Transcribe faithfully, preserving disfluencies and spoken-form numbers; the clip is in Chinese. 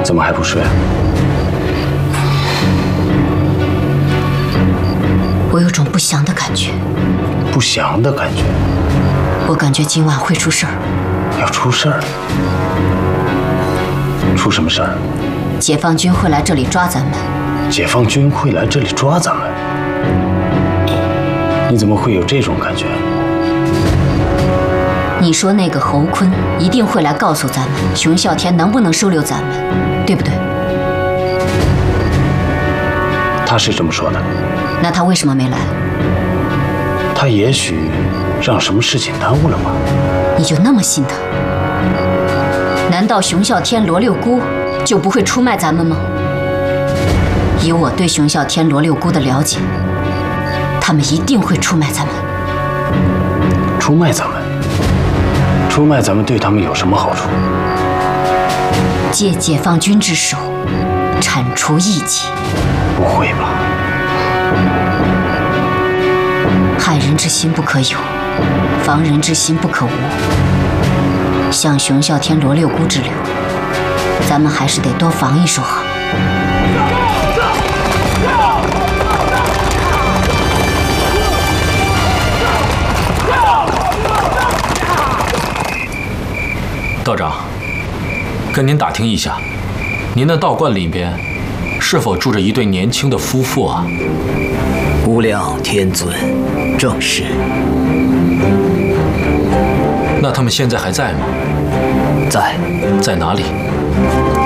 怎么还不睡？ 我有种不祥的感觉。 不祥的感觉？ 我感觉今晚会出事儿。 要出事儿？出什么事儿？ 解放军会来这里抓咱们。 解放军会来这里抓咱们？你怎么会有这种感觉？ 你说那个侯坤一定会来告诉咱们，熊啸天能不能收留咱们，对不对？ 他是这么说的。 那他为什么没来？ 他也许让什么事情耽误了吧？ 你就那么信他？难道熊啸天、罗六姑就不会出卖咱们吗？以我对熊啸天、罗六姑的了解，他们一定会出卖咱们。 出卖咱们？出卖咱们对他们有什么好处？ 借解放军之手铲除异己。 不会吧？ 害人之心不可有，防人之心不可无。像熊啸天、罗六姑之流，咱们还是得多防一手好。 道长，跟您打听一下，您的道观里边是否住着一对年轻的夫妇啊？ 无量天尊，正是。 那他们现在还在吗？ 在。 在哪里？